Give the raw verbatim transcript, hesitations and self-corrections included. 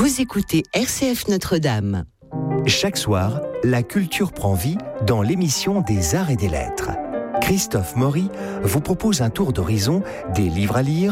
Vous écoutez R C F Notre-Dame. Chaque soir, la culture prend vie dans l'émission des Arts et des Lettres. Christophe Maury vous propose un tour d'horizon des livres à lire,